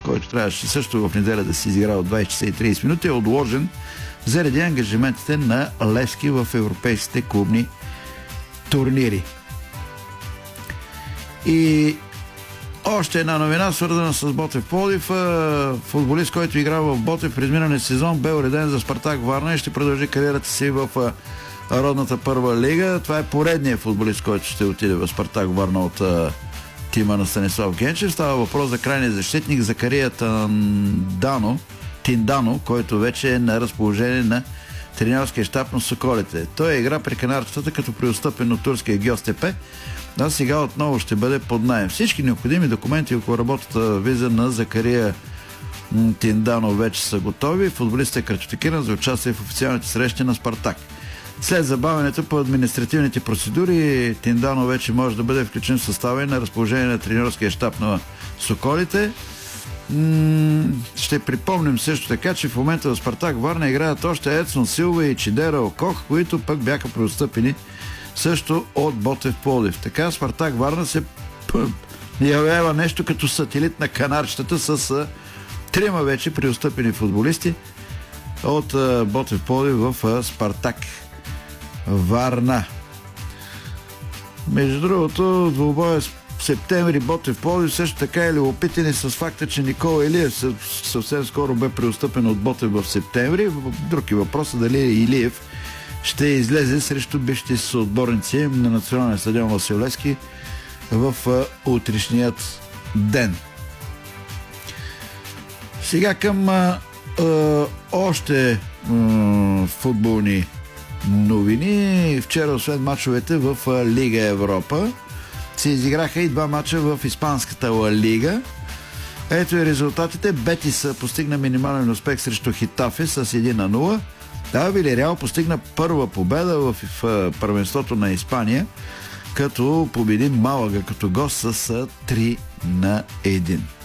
който трябваше също в неделя да се изиграва от 20 часа и 30 минути, е отложен заради ангажиментите на Левски в европейските клубни турнири. И още една новина, свързана с Ботев Пловдив. Футболист, който играва в Ботев през миналия сезон, бе уреден за Спартак Варна и ще продължи кариерата си в родната първа лига. Това е поредният футболист, който ще отиде в Спартак Варна от тима на Станислав Генчев. Става въпрос за крайния защитник Закария Тиндано, който вече е на разположение на тренерския щаб на Соколите. Той игра при канарчетата като преотстъпен от турския Гьостепе, а сега отново ще бъде под наем. Всички необходими документи около работата виза на Закария Тиндано вече са готови. Футболистът е картотекиран за участие в официалните срещи на Спартак. След забавянето по административните процедури, Тиндано вече може да бъде включен в състава и на разположение на тренерския щаб на Соколите. Ще припомним също така, че в момента в Спартак Варна играят още Едсон Силва и Чидера Окох, които пък бяха преотстъпени също от Ботев Пловдив. Така Спартак Варна се явява нещо като сателит на канарчетата с трима вече преотстъпени футболисти от Ботев Пловдив в Спартак Варна. Между другото, двубоя в септември Ботев Пловдив също така е любопитен с факта, че Никола Илиев съвсем скоро бе преотстъпен от Ботев в септември. Друг е въпросът дали Илиев ще излезе срещу бившите съотборници на националния стадион Васил Левски в утрешният ден. Сега към още футболни новини. Вчера, освен мачовете в Лига Европа, се изиграха и два мача в Испанската Ла Лига. Ето и резултатите. Бетис постигна минимален успех срещу Хитафе с 1-0. Вилиреал постигна първа победа в първенството на Испания, като победи Малага като гост с 3-1.